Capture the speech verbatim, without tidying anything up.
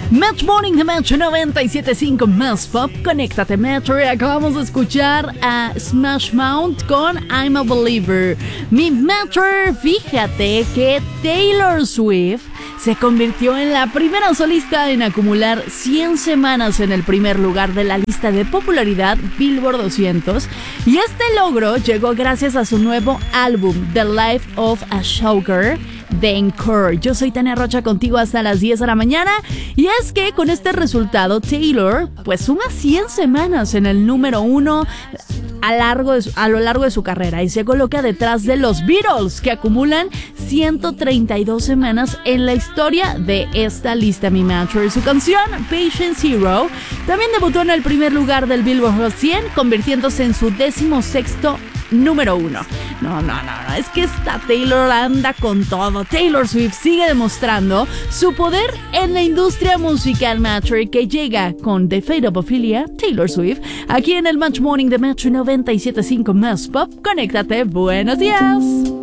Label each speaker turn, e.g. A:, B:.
A: Match Morning de Metro noventa y siete punto cinco más Pop. Conéctate Metro. Y acabamos de escuchar a Smash Mouth con I'm a Believer. Mi Metro, fíjate que Taylor Swift se convirtió en la primera solista en acumular cien semanas en el primer lugar de la lista de popularidad Billboard doscientos, y este logro llegó gracias a su nuevo álbum The Life of a Showgirl de Encore. Yo soy Tania Rocha, contigo hasta las diez de la mañana, y es que con este resultado Taylor pues suma cien semanas en el número uno a, largo de su, a lo largo de su carrera, y se coloca detrás de los Beatles, que acumulan ciento treinta y dos semanas en la historia de esta lista. Mi Metro, y su canción Patient Zero también debutó en el primer lugar del Billboard Hot cien, convirtiéndose en su décimo sexto número uno. No, no, no, no, es que esta Taylor anda con todo. Taylor Swift sigue demostrando su poder en la industria musical, Metro, que llega con The Fate of Ophelia, Taylor Swift, aquí en el Match Morning de Metro noventa y siete punto cinco más Pop. Conéctate, buenos días.